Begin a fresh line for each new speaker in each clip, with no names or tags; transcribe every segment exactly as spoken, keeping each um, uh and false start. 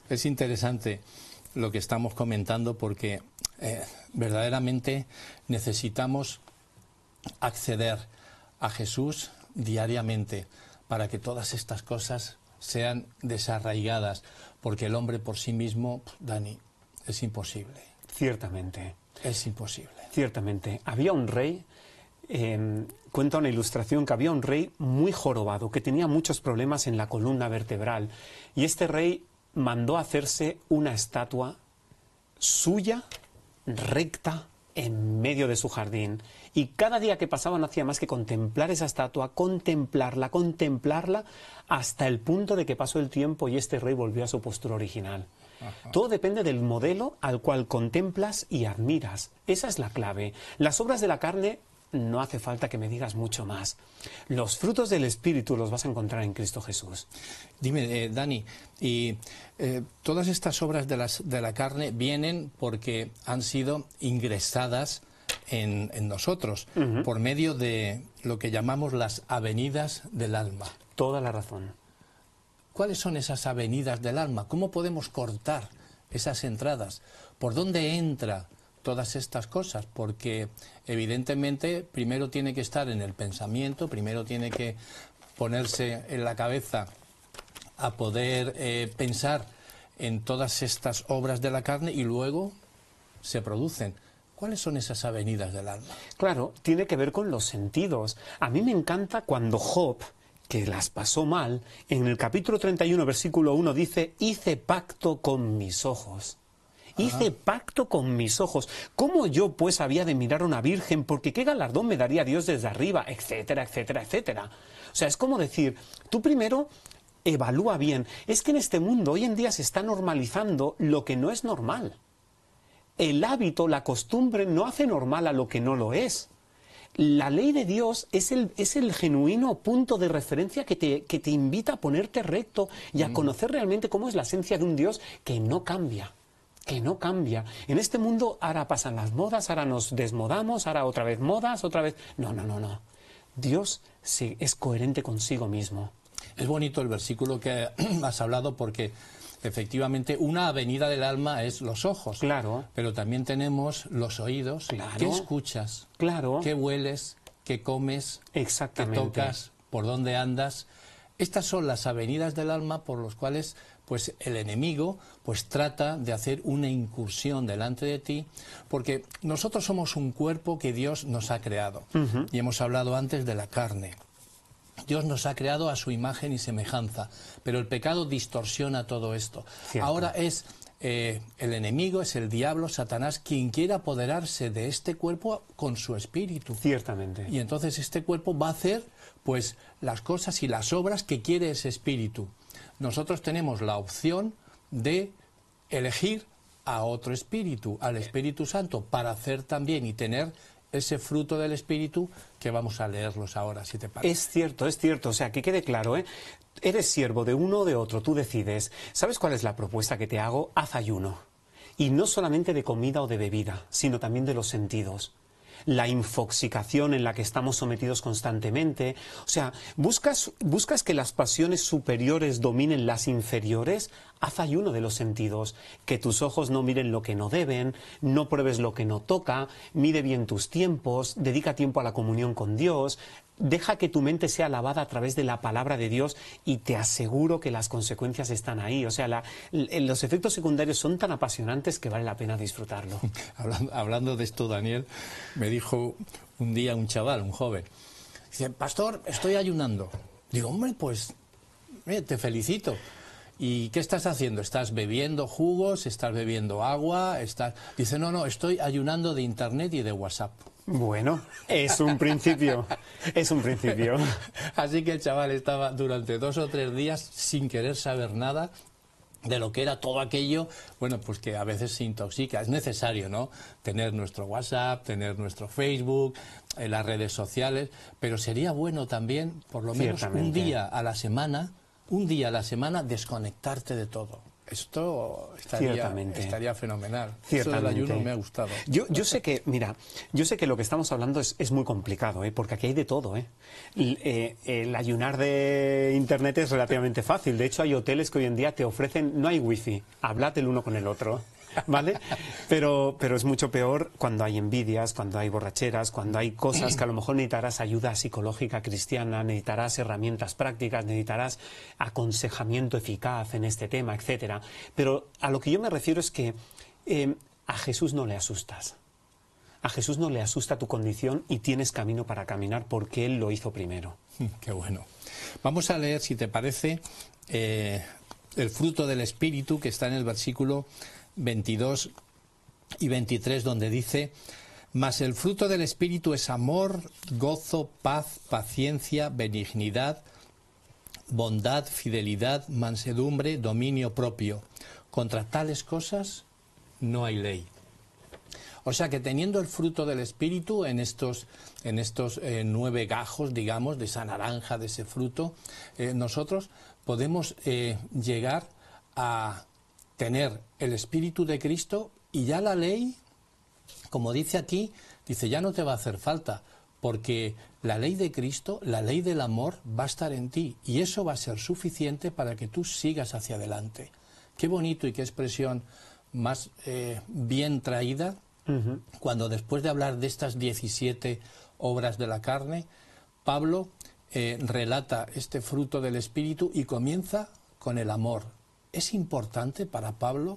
es interesante lo que estamos comentando porque eh, verdaderamente necesitamos acceder a Jesús diariamente para que todas estas cosas sean desarraigadas, porque el hombre por sí mismo, Dani, es imposible.
Ciertamente.
Es imposible.
Ciertamente. Había un rey, eh, cuenta una ilustración que había un rey muy jorobado, que tenía muchos problemas en la columna vertebral, y este rey mandó hacerse una estatua suya, recta, en medio de su jardín, y cada día que pasaba no hacía más que contemplar esa estatua, contemplarla, contemplarla, hasta el punto de que pasó el tiempo y este rey volvió a su postura original. Ajá. Todo depende del modelo al cual contemplas y admiras. Esa es la clave. Las obras de la carne no hace falta que me digas mucho más. Los frutos del Espíritu los vas a encontrar en Cristo Jesús.
Dime, eh, Dani, y eh, todas estas obras de, las, de la carne vienen porque han sido ingresadas en, en nosotros, uh-huh. por medio de lo que llamamos las avenidas del alma.
Toda la razón.
¿Cuáles son esas avenidas del alma? ¿Cómo podemos cortar esas entradas? ¿Por dónde entra todas estas cosas? Porque evidentemente primero tiene que estar en el pensamiento, primero tiene que ponerse en la cabeza a poder eh, pensar en todas estas obras de la carne y luego se producen. ¿Cuáles son esas avenidas del alma?
Claro, tiene que ver con los sentidos. A mí me encanta cuando Job, que las pasó mal, en el capítulo treinta y uno, versículo uno, dice: hice pacto con mis ojos. Hice Ajá. pacto con mis ojos. ¿Cómo yo, pues, había de mirar a una virgen? Porque qué galardón me daría Dios desde arriba, etcétera, etcétera, etcétera. O sea, es como decir, tú primero evalúa bien. Es que en este mundo hoy en día se está normalizando lo que no es normal. El hábito, la costumbre, no hace normal a lo que no lo es. La ley de Dios es el, es el genuino punto de referencia que te, que te invita a ponerte recto y a mm. conocer realmente cómo es la esencia de un Dios que no cambia. Que no cambia. En este mundo ahora pasan las modas, ahora nos desmodamos, ahora otra vez modas, otra vez... No, no, no, no. Dios sí, es coherente consigo mismo.
Es bonito el versículo que has hablado porque efectivamente una avenida del alma es los ojos.
Claro.
Pero también tenemos los oídos.
Claro.
¿Qué escuchas?
Claro.
¿Qué hueles? ¿Qué comes?
Exactamente.
¿Qué tocas? ¿Por dónde andas? Estas son las avenidas del alma por las cuales pues el enemigo pues trata de hacer una incursión delante de ti, porque nosotros somos un cuerpo que Dios nos ha creado. Uh-huh. Y hemos hablado antes de la carne. Dios nos ha creado a su imagen y semejanza, pero el pecado distorsiona todo esto. Cierto. Ahora es eh, el enemigo, es el diablo, Satanás, quien quiere apoderarse de este cuerpo con su espíritu.
Ciertamente.
Y entonces este cuerpo va a hacer pues las cosas y las obras que quiere ese espíritu. Nosotros tenemos la opción de elegir a otro espíritu, al Espíritu Santo, para hacer también y tener ese fruto del Espíritu que vamos a leerlos ahora, si te parece.
Es cierto, es cierto. O sea, que quede claro, ¿eh? Eres siervo de uno o de otro, tú decides. ¿Sabes cuál es la propuesta que te hago? Haz ayuno. Y no solamente de comida o de bebida, sino también de los sentidos. La infoxicación en la que estamos sometidos constantemente. O sea, ¿buscas, buscas que las pasiones superiores dominen las inferiores? Haz ayuno de los sentidos. Que tus ojos no miren lo que no deben, no pruebes lo que no toca, mide bien tus tiempos, dedica tiempo a la comunión con Dios, deja que tu mente sea lavada a través de la palabra de Dios y te aseguro que las consecuencias están ahí. O sea, la, los efectos secundarios son tan apasionantes que vale la pena disfrutarlo.
Hablando, hablando de esto, Daniel, me dijo un día un chaval, un joven, dice: pastor, estoy ayunando. Digo, hombre, pues eh, te felicito. ¿Y qué estás haciendo? ¿Estás bebiendo jugos? ¿Estás bebiendo agua? ¿Estás...? Dice, no, no, estoy ayunando de internet y de WhatsApp.
Bueno, es un principio, es un principio.
Así que el chaval estaba durante dos o tres días sin querer saber nada de lo que era todo aquello, bueno, pues que a veces se intoxica. Es necesario, ¿no?, tener nuestro WhatsApp, tener nuestro Facebook, eh, las redes sociales, pero sería bueno también, por lo menos un día a la semana, un día a la semana, desconectarte de todo. esto estaría,
Ciertamente.
estaría fenomenal.
Ciertamente.
Eso del ayuno me ha gustado.
Yo, yo sé que, mira, yo sé que lo que estamos hablando es, es muy complicado, ¿eh? Porque aquí hay de todo, ¿eh? El, eh, el ayunar de Internet es relativamente fácil. De hecho, hay hoteles que hoy en día te ofrecen, no hay wifi, hablad el uno con el otro, ¿vale? Pero, pero es mucho peor cuando hay envidias, cuando hay borracheras, cuando hay cosas que a lo mejor necesitarás ayuda psicológica cristiana, necesitarás herramientas prácticas, necesitarás aconsejamiento eficaz en este tema, etcétera. Pero a lo que yo me refiero es que eh, a Jesús no le asustas. A Jesús no le asusta tu condición y tienes camino para caminar porque Él lo hizo primero.
Qué bueno. Vamos a leer, si te parece, eh, el fruto del Espíritu, que está en el versículo veintidós y veintitrés, donde dice: mas el fruto del Espíritu es amor, gozo, paz, paciencia, benignidad, bondad, fidelidad, mansedumbre, dominio propio. Contra tales cosas no hay ley. O sea que teniendo el fruto del Espíritu en estos, en estos eh, nueve gajos, digamos, de esa naranja, de ese fruto, eh, nosotros podemos eh, llegar a tener el Espíritu de Cristo, y ya la ley, como dice aquí, dice, ya no te va a hacer falta, porque la ley de Cristo, la ley del amor, va a estar en ti, y eso va a ser suficiente para que tú sigas hacia adelante. Qué bonito y qué expresión más eh, bien traída, uh-huh. Cuando después de hablar de estas diecisiete obras de la carne, Pablo eh, relata este fruto del Espíritu y comienza con el amor. ¿Es importante para Pablo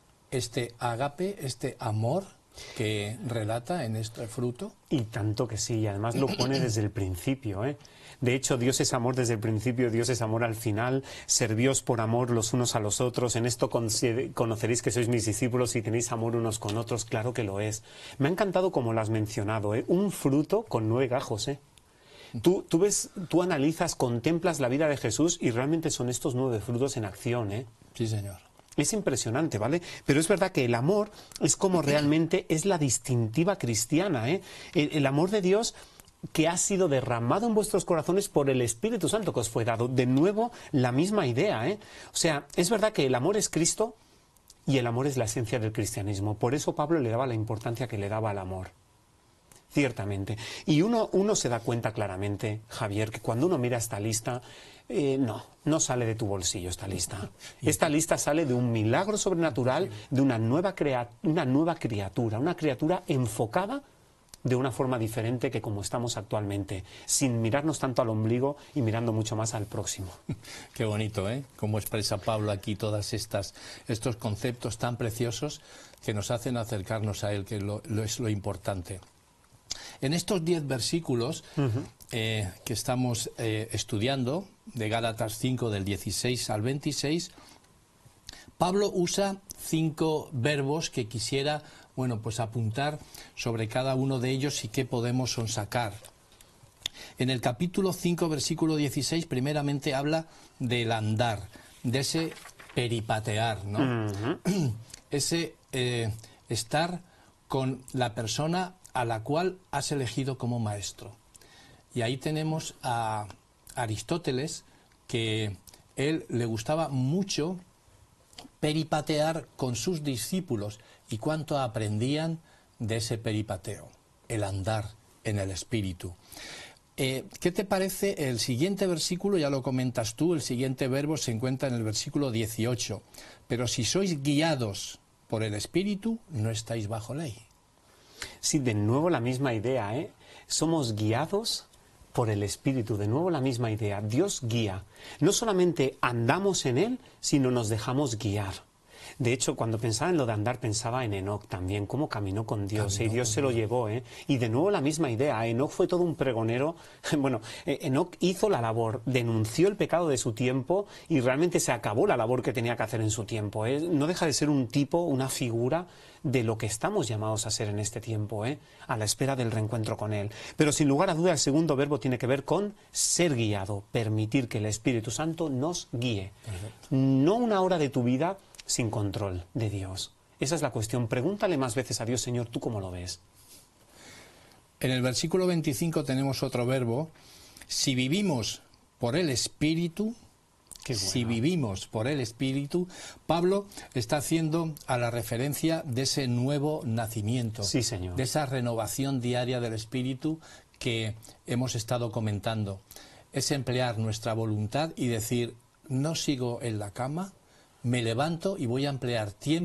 este ágape, este amor que relata en este fruto?
Y tanto que sí, y además lo pone desde el principio, ¿eh? De hecho, Dios es amor desde el principio, Dios es amor al final. Servíos por amor los unos a los otros. En esto conoceréis que sois mis discípulos si tenéis amor unos con otros. Claro que lo es. Me ha encantado como lo has mencionado, ¿eh? Un fruto con nueve gajos, ¿eh? Tú, tú ves, tú analizas, contemplas la vida de Jesús y realmente son estos nueve frutos en acción, ¿eh?
Sí, señor.
Es impresionante, ¿vale? Pero es verdad que el amor es como realmente es la distintiva cristiana, ¿eh? El, el amor de Dios que ha sido derramado en vuestros corazones por el Espíritu Santo que os fue dado. De nuevo, la misma idea, ¿eh? O sea, es verdad que el amor es Cristo y el amor es la esencia del cristianismo. Por eso Pablo le daba la importancia que le daba al amor. Ciertamente. Y uno, uno se da cuenta claramente, Javier, que cuando uno mira esta lista, eh, no, no sale de tu bolsillo esta lista. Esta lista sale de un milagro sobrenatural, de una nueva, crea, una nueva criatura, una criatura enfocada de una forma diferente que como estamos actualmente, sin mirarnos tanto al ombligo y mirando mucho más al próximo.
Qué bonito, ¿eh? Cómo expresa Pablo aquí todas estas estos conceptos tan preciosos que nos hacen acercarnos a él, que lo, lo es lo importante. En estos diez versículos uh-huh. eh, que estamos eh, estudiando, de Gálatas cinco, del dieciséis al veintiséis, Pablo usa cinco verbos que quisiera, bueno, pues apuntar sobre cada uno de ellos y qué podemos sonsacar. En el capítulo cinco, versículo dieciséis, primeramente habla del andar, de ese peripatear, ¿no? Uh-huh. Ese eh, estar con la persona a la cual has elegido como maestro. Y ahí tenemos a Aristóteles, que él le gustaba mucho peripatear con sus discípulos, y cuánto aprendían de ese peripateo, el andar en el espíritu. Eh, ¿Qué te parece el siguiente versículo? Ya lo comentas tú, el siguiente verbo se encuentra en el versículo dieciocho. Pero si sois guiados por el espíritu, no estáis bajo ley.
Sí, de nuevo la misma idea, ¿eh? Somos guiados por el Espíritu, de nuevo la misma idea. Dios guía. No solamente andamos en Él, sino nos dejamos guiar. De hecho, cuando pensaba en lo de andar, pensaba en Enoc también, cómo caminó con Dios, caminó, y Dios se lo llevó, ¿eh? Y de nuevo la misma idea, Enoc fue todo un pregonero. Bueno, Enoc hizo la labor, denunció el pecado de su tiempo y realmente se acabó la labor que tenía que hacer en su tiempo, ¿eh? No deja de ser un tipo, una figura de lo que estamos llamados a ser en este tiempo, ¿eh? A la espera del reencuentro con Él. Pero sin lugar a duda el segundo verbo tiene que ver con ser guiado, permitir que el Espíritu Santo nos guíe. Perfecto. No una hora de tu vida sin control de Dios. Esa es la cuestión. Pregúntale más veces a Dios, Señor, ¿tú cómo lo ves?
En el versículo veinticinco tenemos otro verbo. Si vivimos por el Espíritu,
Qué bueno.
Si vivimos por el Espíritu, Pablo está haciendo a la referencia de ese nuevo nacimiento,
Sí, Señor.
de esa renovación diaria del Espíritu que hemos estado comentando. Es emplear nuestra voluntad y decir, no sigo en la cama, me levanto y voy a emplear tiempo